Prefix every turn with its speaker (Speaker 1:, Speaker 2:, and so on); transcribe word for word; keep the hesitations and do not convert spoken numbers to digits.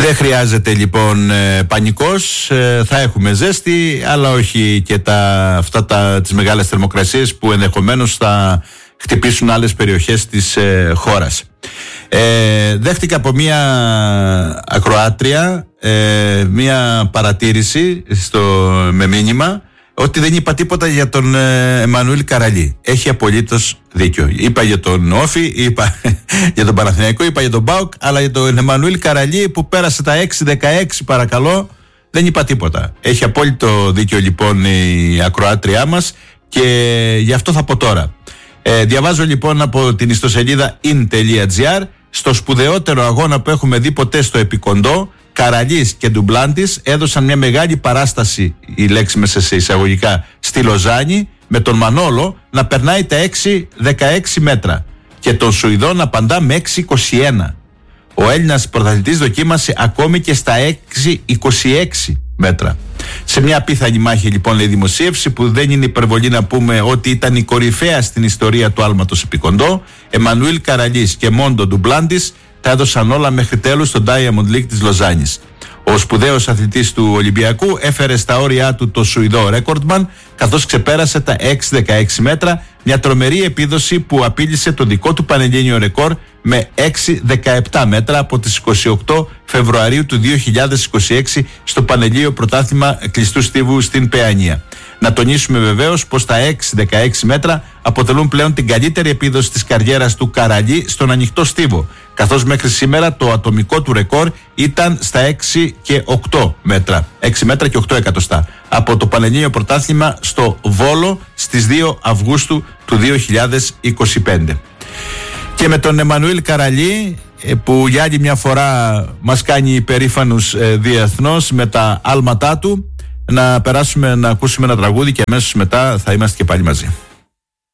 Speaker 1: Δεν χρειάζεται λοιπόν ε, πανικός, ε, θα έχουμε ζέστη, αλλά όχι και τα, αυτά τα, τις μεγάλες θερμοκρασίες που ενδεχομένως θα χτυπήσουν άλλες περιοχές της ε, χώρας. Ε, δέχτηκα από μία ακροάτρια ε, μία παρατήρηση στο, με μήνυμα ότι δεν είπα τίποτα για τον ε, Εμμανουήλ Καραλή. Έχει απολύτως δίκιο. Είπα για τον Όφη, είπα για τον Παναθηναϊκό, είπα για τον ΠΑΟΚ, αλλά για τον Εμμανουήλ Καραλή που πέρασε τα έξι δεκαέξι παρακαλώ, δεν είπα τίποτα. Έχει απόλυτο δίκιο λοιπόν η ακροάτριά μας και γι' αυτό θα πω τώρα. Ε, διαβάζω λοιπόν από την ιστοσελίδα in τελεία gr, στο σπουδαιότερο αγώνα που έχουμε δει ποτέ στο επικοντό, Καραλής και Ντουμπλάντης έδωσαν μια μεγάλη παράσταση, η λέξη μέσα σε εισαγωγικά, στη Λοζάνη, με τον Μανόλο να περνάει τα έξι δεκαέξι μέτρα και τον Σουηδό να απαντά με έξι είκοσι ένα. Ο Έλληνας πρωταθλητής δοκίμασε ακόμη και στα έξι είκοσι έξι μέτρα. Σε μια απίθανη μάχη λοιπόν, λέει δημοσίευση, που δεν είναι υπερβολή να πούμε ότι ήταν η κορυφαία στην ιστορία του άλματος επικοντό, Εμμανουήλ Καραλής και Μόντο Ντουμπλάντης τα έδωσαν όλα μέχρι τέλους στο Diamond League της Λοζάνης. Ο σπουδαίος αθλητής του Ολυμπιακού έφερε στα όρια του το Σουηδό ρέκορντμαν, καθώς ξεπέρασε τα έξι δεκαέξι μέτρα, μια τρομερή επίδοση που απείλησε το δικό του πανελλήνιο ρεκόρ με έξι δεκαεπτά μέτρα από τις είκοσι οκτώ Φεβρουαρίου του δύο χιλιάδες είκοσι έξι στο Πανελλήνιο Πρωτάθλημα Κλειστού Στίβου στην Παιανία. Να τονίσουμε βεβαίως πως τα έξι δεκαέξι μέτρα αποτελούν πλέον την καλύτερη επίδοση της καριέρας του Καραλή στον ανοιχτό στίβο, καθώς μέχρι σήμερα το ατομικό του ρεκόρ ήταν στα έξι και οκτώ μέτρα, έξι μέτρα και οκτώ εκατοστά, από το Πανελλήνιο Πρωτάθλημα στο Βόλο στις δύο Αυγούστου του δύο χιλιάδες είκοσι πέντε. Και με τον Εμμανουήλ Καραλή, που για άλλη μια φορά μας κάνει υπερήφανους διεθνώς με τα άλματά του, να περάσουμε να ακούσουμε ένα τραγούδι και αμέσως μετά θα είμαστε και πάλι μαζί.